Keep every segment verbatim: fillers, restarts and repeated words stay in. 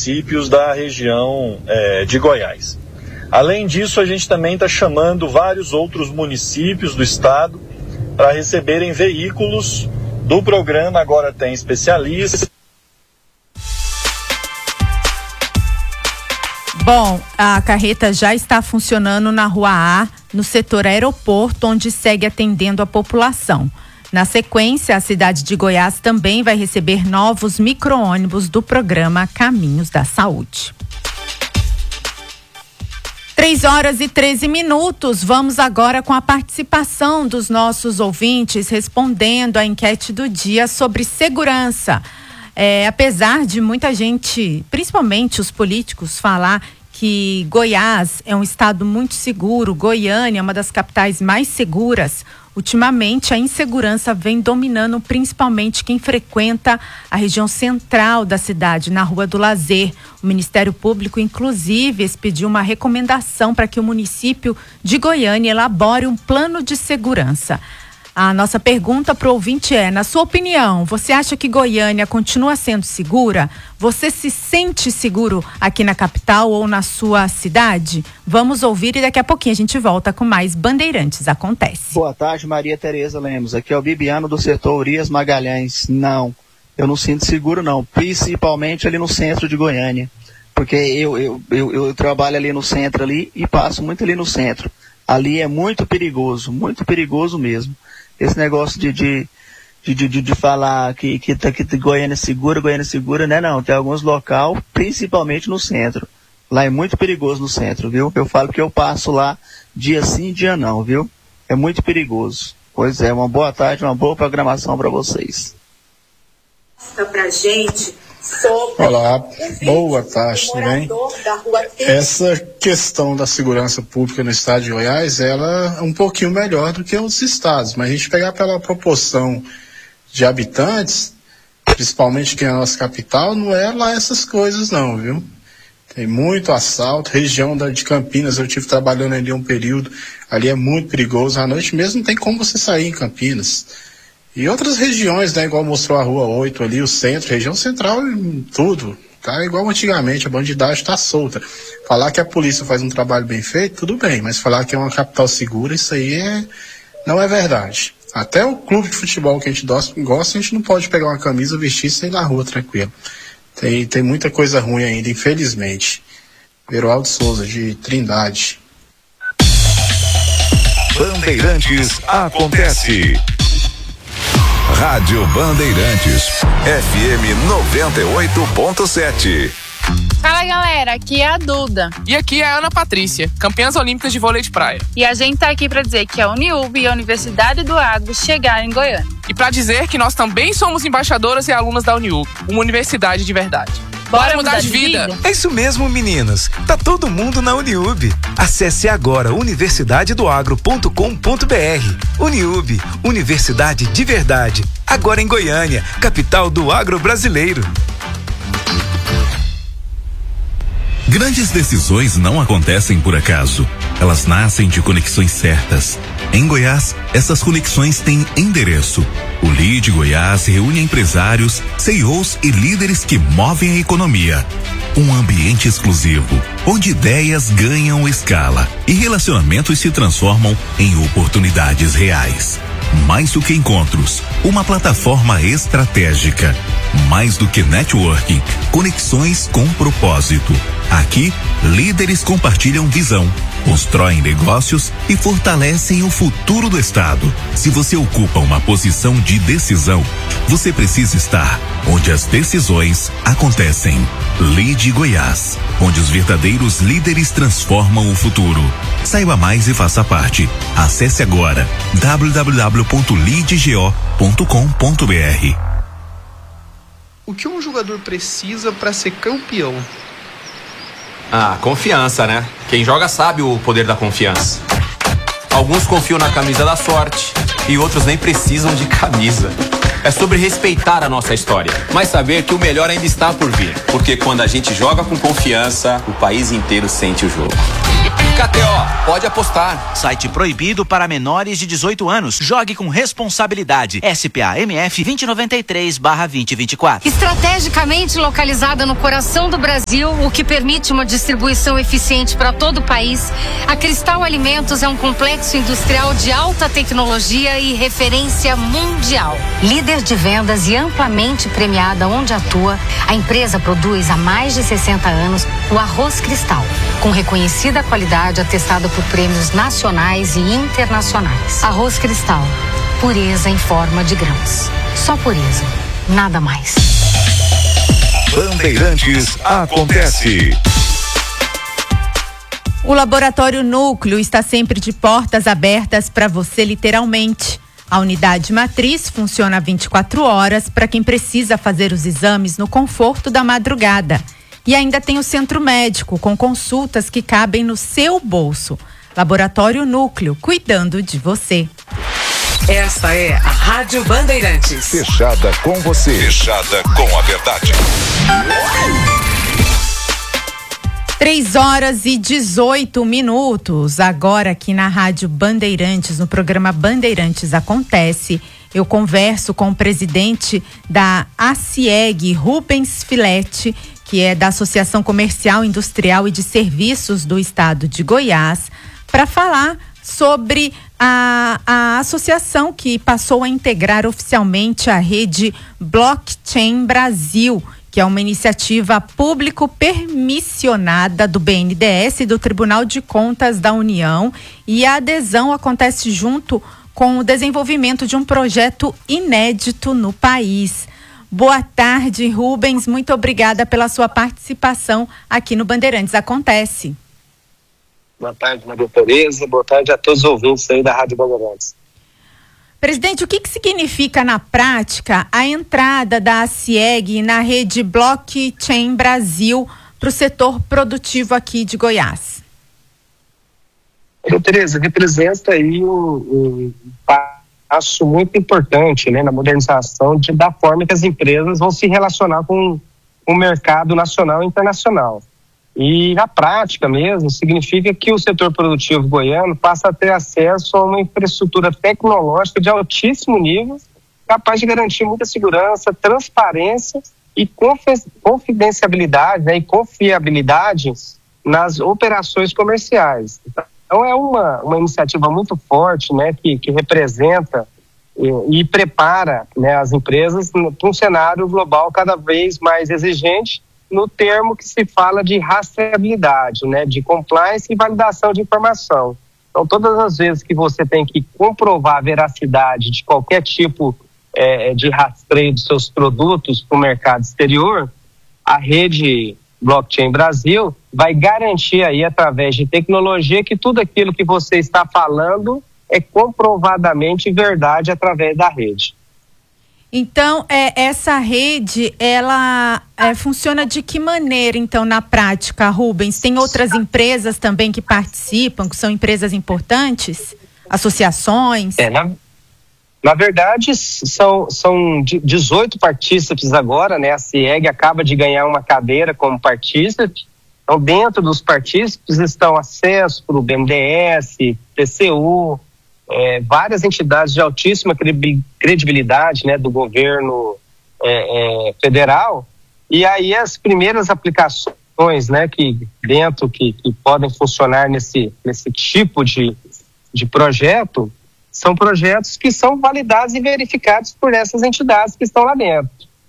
municípios da região é, de Goiás. Além disso, a gente também está chamando vários outros municípios do estado para receberem veículos do programa Agora Tem Especialistas. Bom, a carreta já está funcionando na Rua A, no setor aeroporto, onde segue atendendo a população. Na sequência, a cidade de Goiás também vai receber novos micro-ônibus do programa Caminhos da Saúde. três horas e treze minutos. Vamos agora com a participação dos nossos ouvintes respondendo à enquete do dia sobre segurança. É, apesar de muita gente, principalmente os políticos, falar que Goiás é um estado muito seguro, Goiânia é uma das capitais mais seguras, ultimamente a insegurança vem dominando principalmente quem frequenta a região central da cidade, na Rua do Lazer. O Ministério Público, inclusive, expediu uma recomendação para que o município de Goiânia elabore um plano de segurança. A nossa pergunta para o ouvinte é, na sua opinião, você acha que Goiânia continua sendo segura? Você se sente seguro aqui na capital ou na sua cidade? Vamos ouvir e daqui a pouquinho a gente volta com mais Bandeirantes Acontece. Boa tarde, Maria Tereza Lemos. Aqui é o Bibiano do setor Urias Magalhães. Não, eu não sinto seguro não, principalmente ali no centro de Goiânia. Porque eu, eu, eu, eu trabalho ali no centro ali e passo muito ali no centro. Ali é muito perigoso, muito perigoso mesmo. Esse negócio de, de, de, de, de falar que, que, que Goiânia é segura, Goiânia é segura, né? Não, tem alguns locais, principalmente no centro. Lá é muito perigoso no centro, viu? Eu falo que eu passo lá dia sim, dia não, viu? É muito perigoso. Pois é, uma boa tarde, uma boa programação para vocês. Pra gente... Olá, boa tarde, tudo bem? Essa questão da segurança pública no estado de Goiás, ela é um pouquinho melhor do que outros estados, mas a gente pegar pela proporção de habitantes, principalmente aqui na nossa capital, não é lá essas coisas não, viu? Tem muito assalto, região da, de Campinas, eu estive trabalhando ali um período, ali é muito perigoso, à noite mesmo não tem como você sair em Campinas. E outras regiões, né, igual mostrou a Rua oito ali, o centro, região central, tudo, tá igual antigamente, a bandidagem tá solta. Falar que a polícia faz um trabalho bem feito, tudo bem, mas falar que é uma capital segura, isso aí é, não é verdade. Até o clube de futebol que a gente gosta, a gente não pode pegar uma camisa, vestir e sair na rua tranquilo. Tem, tem muita coisa ruim ainda, infelizmente. Veroaldo Souza, de Trindade. Bandeirantes Acontece. Rádio Bandeirantes, F M noventa e oito ponto sete. Fala galera, aqui é a Duda. E aqui é a Ana Patrícia, campeãs olímpicas de vôlei de praia. E a gente tá aqui pra dizer que a Uniub e a Universidade do Agro chegaram em Goiânia. E pra dizer que nós também somos embaixadoras e alunas da Uniub, uma universidade de verdade. Bora, Bora mudar, mudar de vida? vida? É isso mesmo, meninas. Tá todo mundo na Uniub. Acesse agora universidade do agro ponto com ponto b r. Uniub, universidade de verdade. Agora em Goiânia, capital do agro brasileiro. Grandes decisões não acontecem por acaso. Elas nascem de conexões certas. Em Goiás, essas conexões têm endereço. O Lead Goiás reúne empresários, C E Os e líderes que movem a economia. Um ambiente exclusivo, onde ideias ganham escala e relacionamentos se transformam em oportunidades reais. Mais do que encontros, uma plataforma estratégica. Mais do que networking, conexões com propósito. Aqui, líderes compartilham visão, constroem negócios e fortalecem o futuro do estado. Se você ocupa uma posição de decisão, você precisa estar onde as decisões acontecem. Lead Goiás, onde os verdadeiros líderes transformam o futuro. Saiba mais e faça parte. Acesse agora w w w ponto lead go ponto com ponto b r. O que um jogador precisa para ser campeão? Ah, confiança, né? Quem joga sabe o poder da confiança. Alguns confiam na camisa da sorte e outros nem precisam de camisa. É sobre respeitar a nossa história, mas saber que o melhor ainda está por vir. Porque quando a gente joga com confiança, o país inteiro sente o jogo. K T O, pode apostar. Site proibido para menores de dezoito anos. Jogue com responsabilidade. S P A M F vinte e noventa e três barra vinte e vinte e quatro. Estrategicamente localizada no coração do Brasil, o que permite uma distribuição eficiente para todo o país, a Cristal Alimentos é um complexo industrial de alta tecnologia e referência mundial. Líder de vendas e amplamente premiada onde atua, a empresa produz há mais de sessenta anos o arroz Cristal, com reconhecida qualidade atestada por prêmios nacionais e internacionais. Arroz Cristal, pureza em forma de grãos. Só pureza, nada mais. Bandeirantes acontece. O Laboratório Núcleo está sempre de portas abertas para você, literalmente. A unidade matriz funciona vinte e quatro horas para quem precisa fazer os exames no conforto da madrugada. E ainda tem o centro médico, com consultas que cabem no seu bolso. Laboratório Núcleo, cuidando de você. Esta é a Rádio Bandeirantes. Fechada com você. Fechada com a verdade. três horas e dezoito minutos. Agora aqui na Rádio Bandeirantes, no programa Bandeirantes Acontece, eu converso com o presidente da ACIEG, Rubens Filete, que é da Associação Comercial, Industrial e de Serviços do Estado de Goiás, para falar sobre a, a associação que passou a integrar oficialmente a rede Blockchain Brasil, que é uma iniciativa público-permissionada do B N D E S e do Tribunal de Contas da União, e a adesão acontece junto com o desenvolvimento de um projeto inédito no país. Boa tarde, Rubens, muito obrigada pela sua participação aqui no Bandeirantes Acontece. Boa tarde, Maria Tereza, boa tarde a todos os ouvintes aí da Rádio Bandeirantes. Presidente, o que, que significa na prática a entrada da ACIEG na rede Blockchain Brasil para o setor produtivo aqui de Goiás? Maria Tereza, representa aí um, um passo muito importante, né, na modernização de, da forma que as empresas vão se relacionar com o mercado nacional e internacional. E na prática mesmo, significa que o setor produtivo goiano passa a ter acesso a uma infraestrutura tecnológica de altíssimo nível, capaz de garantir muita segurança, transparência e confidencialidade, né, e confiabilidade nas operações comerciais. Então é uma, uma iniciativa muito forte, né, que, que representa e, e prepara, né, as empresas para um cenário global cada vez mais exigente, no termo que se fala de rastreabilidade, né, de compliance e validação de informação. Então, todas as vezes que você tem que comprovar a veracidade de qualquer tipo é, de rastreio dos seus produtos para o mercado exterior, a rede Blockchain Brasil vai garantir aí, através de tecnologia, que tudo aquilo que você está falando é comprovadamente verdade através da rede. Então, é, essa rede, ela é, funciona de que maneira, então, na prática, Rubens? Tem outras empresas também que participam, que são empresas importantes? Associações? É, na, na verdade, são, são dezoito partícipes agora, né? A CIEG acaba de ganhar uma cadeira como partícipe. Então, dentro dos partícipes estão a CESPRO, B N D E S, T C U, É, várias entidades de altíssima credibilidade, né, do governo é, é, federal, e aí as primeiras aplicações, né, que dentro que, que podem funcionar nesse, nesse tipo de, de projeto são projetos que são validados e verificados por essas entidades que estão lá dentro.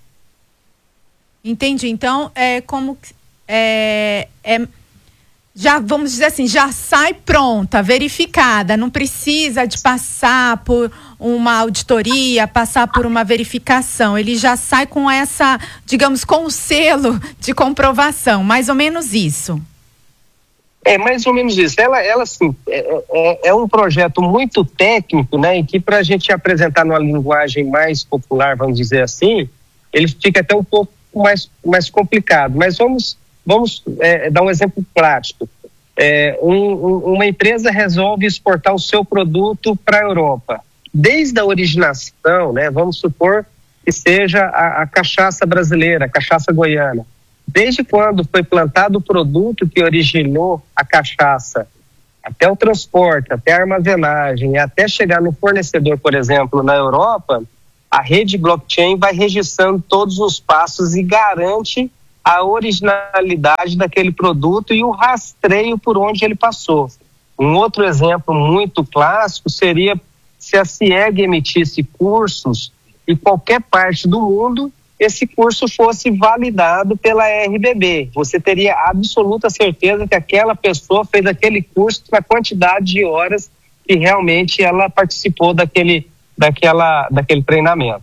Entendi. Então, é como é, é já, vamos dizer assim, já sai pronta, verificada, não precisa de passar por uma auditoria, passar por uma verificação, ele já sai com essa, digamos, com o selo de comprovação, mais ou menos isso. É, mais ou menos isso. Ela, ela assim, é, é, é um projeto muito técnico, né, e que para a gente apresentar numa linguagem mais popular, vamos dizer assim, ele fica até um pouco mais, mais complicado, mas vamos... Vamos é, dar um exemplo prático. É, um, um, uma empresa resolve exportar o seu produto para a Europa. Desde a originação, né, vamos supor que seja a, a cachaça brasileira, a cachaça goiana. Desde quando foi plantado o produto que originou a cachaça até o transporte, até a armazenagem, até chegar no fornecedor, por exemplo, na Europa, a rede blockchain vai registrando todos os passos e garante a originalidade daquele produto e o rastreio por onde ele passou. Um outro exemplo muito clássico seria se a CIEG emitisse cursos em qualquer parte do mundo, esse curso fosse validado pela R B B. Você teria absoluta certeza que aquela pessoa fez aquele curso na quantidade de horas que realmente ela participou daquele, daquela, daquele treinamento.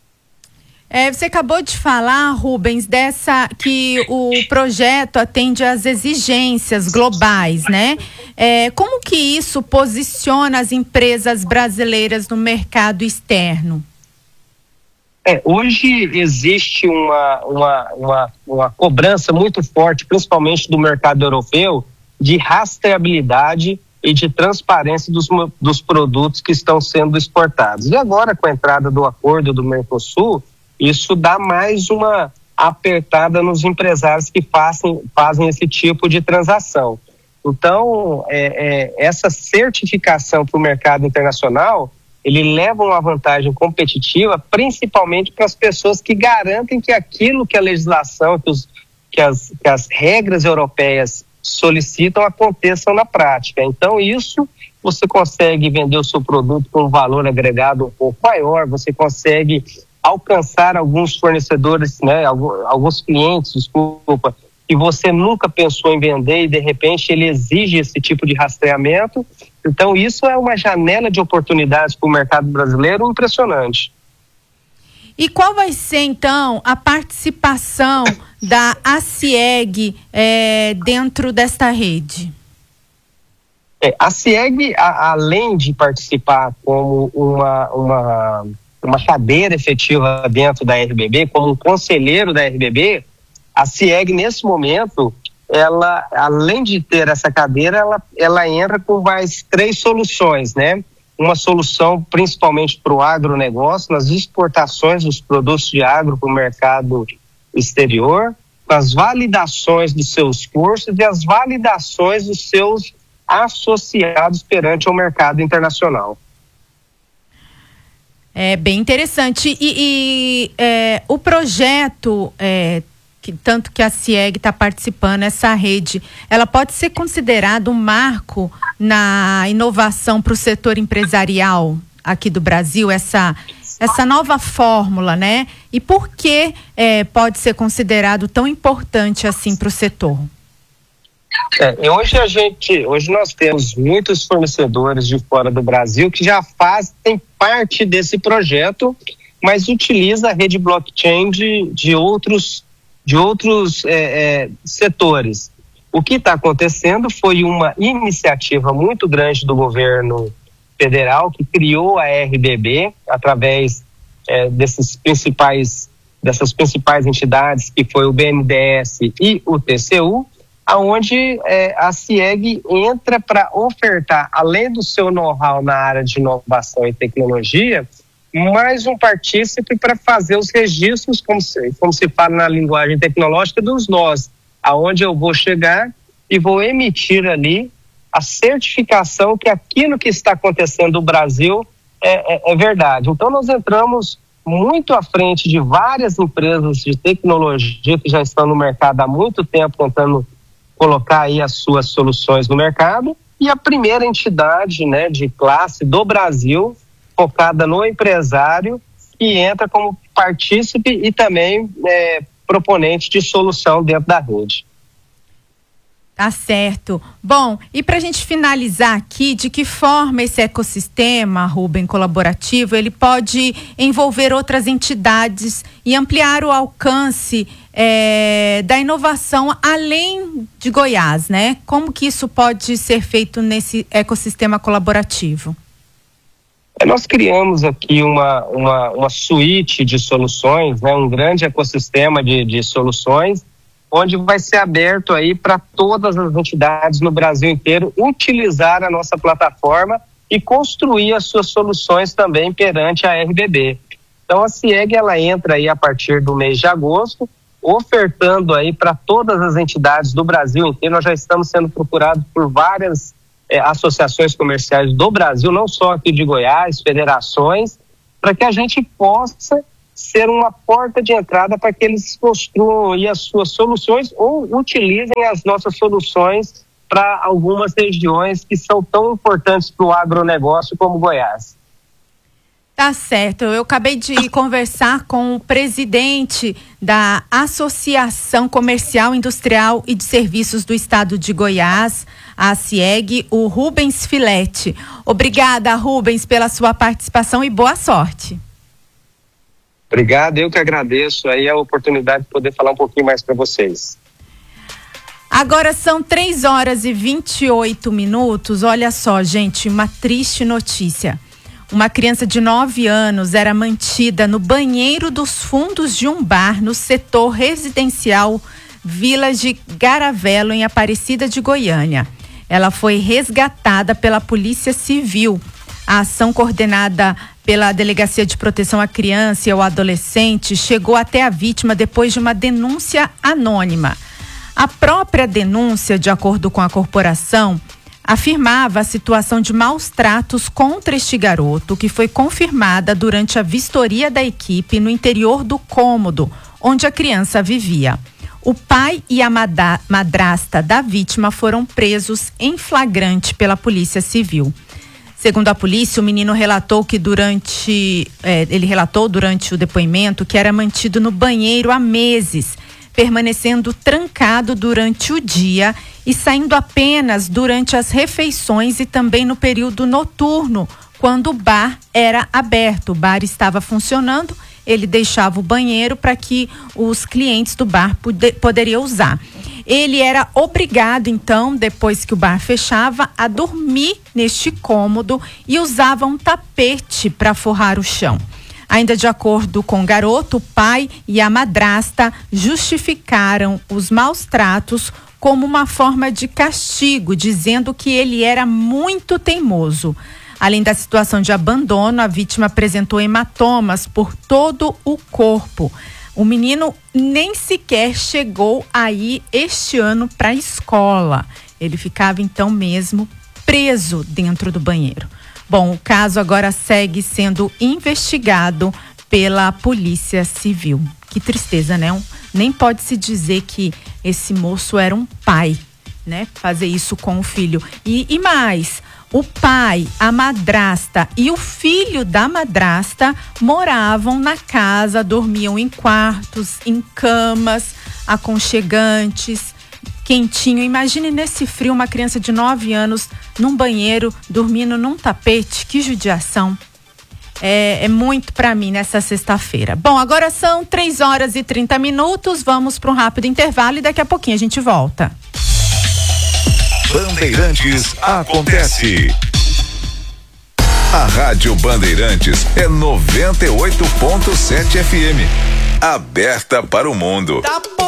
É, você acabou de falar, Rubens, dessa que o projeto atende às exigências globais, né? É, como que isso posiciona as empresas brasileiras no mercado externo? É, hoje existe uma, uma, uma, uma cobrança muito forte, principalmente do mercado europeu, de rastreabilidade e de transparência dos, dos produtos que estão sendo exportados. E agora, com a entrada do acordo do Mercosul, isso dá mais uma apertada nos empresários que fazem, fazem esse tipo de transação. Então, é, é, essa certificação para o mercado internacional, ele leva uma vantagem competitiva, principalmente para as pessoas que garantem que aquilo que a legislação, que, os, que, as, que as regras europeias solicitam aconteçam na prática. Então, isso você consegue vender o seu produto com um valor agregado um pouco maior, você consegue alcançar alguns fornecedores, né, alguns clientes, desculpa, que você nunca pensou em vender e de repente ele exige esse tipo de rastreamento. Então isso é uma janela de oportunidades para o mercado brasileiro impressionante. E qual vai ser então a participação da A CIEG é, dentro desta rede? É, a CIEG, a, além de participar como uma, uma, uma cadeira efetiva dentro da R B B, como um conselheiro da R B B, a CIEG nesse momento, ela, além de ter essa cadeira, ela, ela entra com mais três soluções, né? Uma solução principalmente para o agronegócio, nas exportações dos produtos de agro para o mercado exterior, as validações dos seus cursos e as validações dos seus associados perante o mercado internacional. É bem interessante. E, e é, o projeto, é, que, tanto que a CIEG está participando, essa rede, ela pode ser considerada um marco na inovação para o setor empresarial aqui do Brasil, essa, essa nova fórmula, né? E por que é, pode ser considerado tão importante assim para o setor? É, hoje a gente, hoje nós temos muitos fornecedores de fora do Brasil que já fazem parte desse projeto, mas utiliza a rede blockchain de, de outros, de outros é, é, setores. O que está acontecendo foi uma iniciativa muito grande do governo federal que criou a R B B através é, desses principais, dessas principais entidades, que foi o B N D E S e o T C U, aonde é, a CIEG entra para ofertar, além do seu know-how na área de inovação e tecnologia, mais um partícipe para fazer os registros, como se, como se fala na linguagem tecnológica, dos nós, aonde eu vou chegar e vou emitir ali a certificação que aquilo que está acontecendo no Brasil é, é, é verdade. Então nós entramos muito à frente de várias empresas de tecnologia que já estão no mercado há muito tempo tentando colocar aí as suas soluções no mercado, e a primeira entidade, né, de classe do Brasil focada no empresário que entra como partícipe e também é, proponente de solução dentro da rede. Tá certo. Bom, e para a gente finalizar aqui, de que forma esse ecossistema, Rubem, colaborativo, ele pode envolver outras entidades e ampliar o alcance é, da inovação além de Goiás, né? Como que isso pode ser feito nesse ecossistema colaborativo? É, nós criamos aqui uma, uma, uma suíte de soluções, né? Um grande ecossistema de, de soluções, onde vai ser aberto aí para todas as entidades no Brasil inteiro utilizar a nossa plataforma e construir as suas soluções também perante a R B B. Então a CIEG, ela entra aí a partir do mês de agosto, ofertando aí para todas as entidades do Brasil inteiro. Nós já estamos sendo procurados por várias é, associações comerciais do Brasil, não só aqui de Goiás, federações, para que a gente possa ser uma porta de entrada para que eles construam aí as suas soluções ou utilizem as nossas soluções para algumas regiões que são tão importantes para o agronegócio como Goiás. Tá certo, eu acabei de conversar com o presidente da Associação Comercial, Industrial e de Serviços do Estado de Goiás, a ACIEG, o Rubens Filete. Obrigada, Rubens, pela sua participação e boa sorte. Obrigado, eu que agradeço aí a oportunidade de poder falar um pouquinho mais para vocês. Agora são três horas e vinte e oito minutos, olha só, gente, uma triste notícia. Uma criança de nove anos era mantida no banheiro dos fundos de um bar no setor residencial Village Garavelo, em Aparecida de Goiânia. Ela foi resgatada pela Polícia Civil. A ação, coordenada pela Delegacia de Proteção à Criança e ao Adolescente, chegou até a vítima depois de uma denúncia anônima. A própria denúncia, de acordo com a corporação, afirmava a situação de maus tratos contra este garoto, que foi confirmada durante a vistoria da equipe no interior do cômodo onde a criança vivia. O pai e a madrasta da vítima foram presos em flagrante pela Polícia Civil. Segundo a polícia, o menino relatou que durante, eh, ele relatou durante o depoimento que era mantido no banheiro há meses, permanecendo trancado durante o dia e saindo apenas durante as refeições e também no período noturno, quando o bar era aberto. O bar estava funcionando, ele deixava o banheiro para que os clientes do bar poder, poderiam usar. Ele era obrigado, então, depois que o bar fechava, a dormir neste cômodo e usava um tapete para forrar o chão. Ainda de acordo com o garoto, o pai e a madrasta justificaram os maus tratos como uma forma de castigo, dizendo que ele era muito teimoso. Além da situação de abandono, a vítima apresentou hematomas por todo o corpo. O menino nem sequer chegou a ir este ano para a escola. Ele ficava então mesmo preso dentro do banheiro. Bom, o caso agora segue sendo investigado pela Polícia Civil. Que tristeza, né? Um, nem pode se dizer que esse moço era um pai, né? Fazer isso com o filho. E, e mais, o pai, a madrasta e o filho da madrasta moravam na casa, dormiam em quartos, em camas aconchegantes, quentinho. Imagine nesse frio uma criança de nove anos num banheiro, dormindo num tapete. Que judiação. É, é muito para mim nessa sexta-feira. Bom, agora são três horas e trinta minutos. Vamos para um rápido intervalo e daqui a pouquinho a gente volta. Bandeirantes acontece. A Rádio Bandeirantes é noventa e oito ponto sete F M. Aberta para o mundo. Tá